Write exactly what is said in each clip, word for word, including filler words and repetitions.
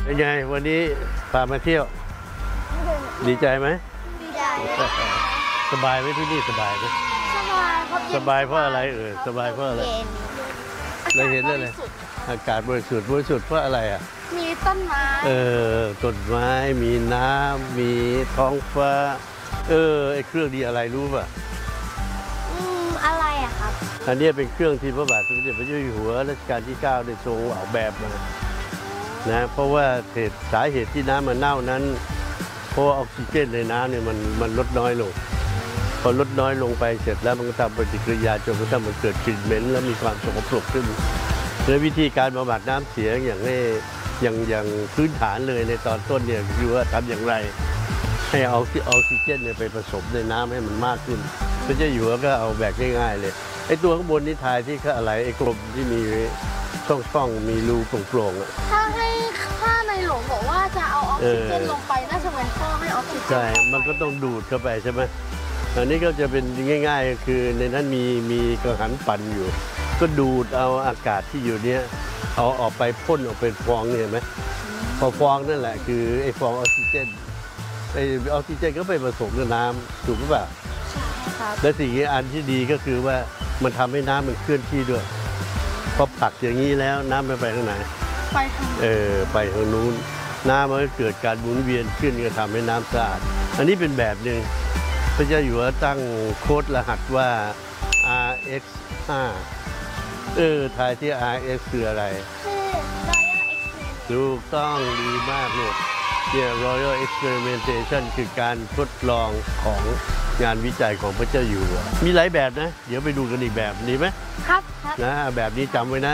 เป็นไงวันนี้พามาเที่ยวดีใจไหมดีใจสบายไหมที่นี่สบายไหมสบายครับสบายเพราะอะไรเออสบายเพราะอะไรเราเห็นอะไรอากาศบริสุทธิ์บริสุทธิ์เพราะอะไรอ่ะมีต้นไม้เออต้นไม้มีน้ำมีท้องฟ้าเออไอเครื่องนี้อะไรรู้ป่ะอืมอะไรอะครับอันนี้เป็นเครื่องที่พระบาทสมเด็จพระเจ้าอยู่หัวรัชกาลที่เก้าได้ทรงออกแบบมานะเพราะว่าเหตุสาเหตุที่น้ำมันเน่านั้นเพราะออกซิเจนในน้ำเนี่ยมันมันลดน้อยลงพอลดน้อยลงไปเสร็จแล้วมันก็ทำปฏิกิริยาจนกระทั่งมันเกิดกลิ่นเหม็นแล้วมีความสกปรกขึ้นโดยวิธีการบำบัดน้ำเสียอย่างนี้อย่างอย่างพื้นฐานเลยในตอนต้นเนี่ยคือว่าทำอย่างไรให้เอาออกซิเจนเนี่ยไปผสมในน้ำให้มันมากขึ้นพระเจ้าอยู่หัวก็เอาแบบง่ายๆเลยไอ้ตัวข้างบนนี่ทายที่เขาอะไรไอ้กลมที่มีช่องๆมีรูโปร่งๆถ้าให้ถ้าในหลวงบอกว่าจะเอาออกซิเจนลงไปน่าจะเป็นท่อให้ออกซิเจนใช่มันก็ต้องดูดเข้าไปใช่ไหมอันนี้ก็จะเป็นง่ายๆก็คือในนั้นมีมีกระหันปั่นอยู่ก็ดูดเอาอากาศที่อยู่เนี้ยเอาออกไปพ่นออกเป็นฟองเนี่ยเห็นไหมพอฟองนั่นแหละคือไอ้ฟองออกซิเจนไอ้ออกซิเจนก็ไปผสมกับน้ำถูกหรือเปล่าใช่ครับและสิ่งอันที่ดีก็คือว่ามันทำให้น้ำมันเคลื่อนที่ด้วยพอผลักอย่างนี้แล้วน้ำมันไปทางไหนไปทางเออไปทางนู้นน้ำมันก็เกิดการหมุนเวียนขึ้นก็ทำให้น้ำสะอาดอันนี้เป็นแบบหนึ่งพระเจ้าอยู่หัวตั้งโค้ดรหัสว่า อาร์ เอ็กซ์ ห้า เออทายที่ อาร์ เอ็กซ์ คืออะไรคือ Royal Experiment ถูกต้องดีมากลูกเนี่ย Royal Experimentation คือการทดลองของงานวิจัยของพระเจ้าอยู่หัวมีหลายแบบนะเดี๋ยวไปดูกันอีกแบบดีไหมครับครับนะแบบนี้จำไว้นะ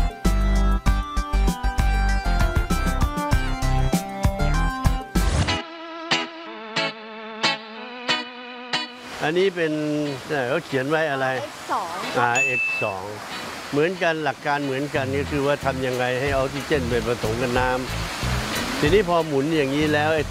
อันนี้เป็นเขาเขียนไว้อะไร อาร์ เอ็กซ์ สอง เหมือนกันหลักการเหมือนกันก็คือว่าทำยังไงให้ออกซิเจนไปผสมกับน้ำทีนี้พอหมุนอย่างนี้แล้ว